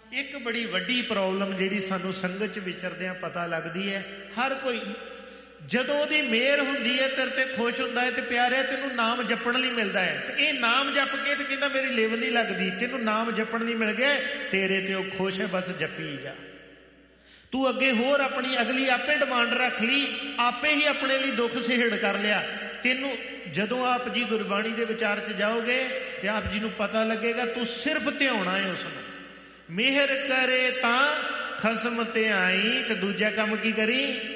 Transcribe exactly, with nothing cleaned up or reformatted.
ਇੱਕ ਬੜੀ ਵੱਡੀ ਪ੍ਰੋਬਲਮ ਜਿਹੜੀ ਸਾਨੂੰ ਸੰਗਤ 'ਚ ਵਿਚਰਦਿਆਂ ਪਤਾ ਲੱਗਦੀ ਹੈ, ਹਰ ਕੋਈ ਜਦੋਂ ਉਹਦੀ ਮਿਹਰ ਹੁੰਦੀ ਹੈ, ਤੇਰੇ ਤੇ ਖੁਸ਼ ਹੁੰਦਾ ਹੈ, ਤੇ ਪਿਆਰਿਆ ਤੈਨੂੰ ਨਾਮ ਜਪਣ ਲਈ ਮਿਲਦਾ ਹੈ, ਤੇ ਇਹ ਨਾਮ ਜਪ ਕੇ ਤੇ ਕਹਿੰਦਾ ਮੇਰੀ ਲਿਵ ਨਹੀਂ ਲੱਗਦੀ, ਤੈਨੂੰ ਨਾਮ ਜਪਣ ਲਈ ਮਿਲ ਗਿਆ, ਤੇਰੇ ਤੇ ਉਹ ਖੁਸ਼ ਹੈ, ਬਸ ਜਪੀ ਜਾ। ਤੂੰ ਅੱਗੇ ਹੋਰ ਆਪਣੀ ਅਗਲੀ ਆਪੇ ਡਿਮਾਂਡ ਰੱਖ ਲਈ, ਆਪੇ ਹੀ ਆਪਣੇ ਲਈ ਦੁੱਖ ਸਹਿੜ ਕਰ ਲਿਆ। ਤੈਨੂੰ ਜਦੋਂ ਆਪ ਜੀ ਗੁਰਬਾਣੀ ਦੇ ਵਿਚਾਰ 'ਚ ਜਾਓਗੇ ਤੇ ਆਪ ਜੀ ਨੂੰ ਪਤਾ ਲੱਗੇਗਾ ਤੂੰ ਸਿਰਫ ਧਿਆਉਣਾ ਹੈ ਉਸ ਨੂੰ। ਮਿਹਰ ਕਰੇ ਤਾਂ ਖਸਮ ਤੇ ਆਈ, ਤੇ ਦੂਜਾ ਕੰਮ ਕੀ ਕਰੀ,